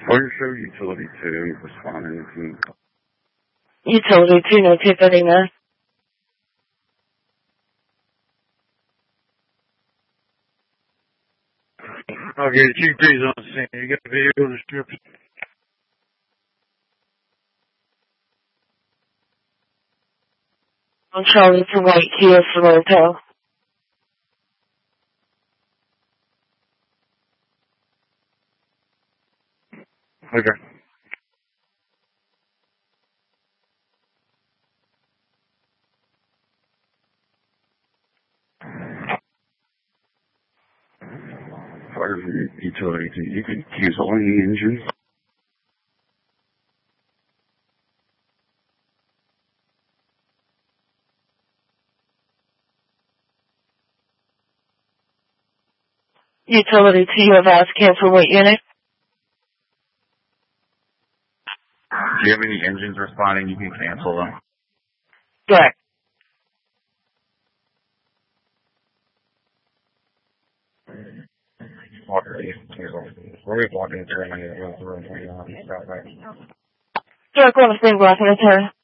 Fire show utility 2 responding to Utility 2, no 239. Okay, Chief 3's on the scene. You got a vehicle description? On Charlie for White Kia Sorrento. Okay. fire from utility 2. You can use all the engines. Utility 2, you have asked cancel what unit? If you have any engines responding, you can cancel them. Correct. Direct 1 is being blocking the turn.